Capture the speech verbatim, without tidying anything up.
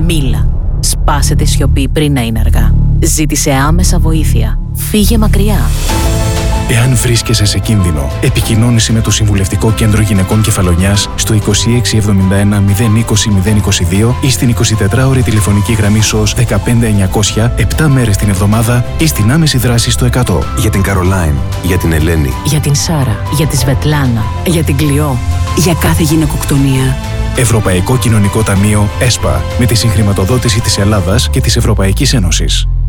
Μίλα. Σπάσε τη σιωπή πριν να είναι αργά. Ζήτησε άμεσα βοήθεια. Φύγε μακριά. Εάν βρίσκεσαι σε κίνδυνο, επικοινώνησε με το Συμβουλευτικό Κέντρο Γυναικών Κεφαλονιάς στο είκοσι έξι εβδομήντα ένα μηδέν είκοσι μηδέν είκοσι δύο ή στην εικοσιτετράωρη τηλεφωνική γραμμή ΣΟΣ δεκαπέντε εννιακόσια επτά μέρες την εβδομάδα ή στην άμεση δράση στο εκατό. Για την Καρολάιν, για την Ελένη, Για την Σάρα, για τη Σβετλάνα, για την Κλειό. Για κάθε γυναικοκτονία. Ευρωπαϊκό Κοινωνικό Ταμείο ΕΣΠΑ με τη συγχρηματοδότηση της Ελλάδας και της Ευρωπαϊκής Ένωσης.